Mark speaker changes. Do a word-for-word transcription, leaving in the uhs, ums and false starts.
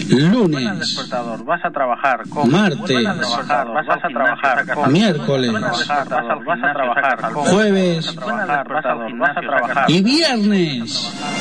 Speaker 1: lunes,
Speaker 2: vas a trabajar con
Speaker 1: martes,
Speaker 2: vas a trabajar con
Speaker 1: miércoles,
Speaker 2: vas a trabajar con
Speaker 1: jueves
Speaker 2: vas a trabajar
Speaker 1: y viernes.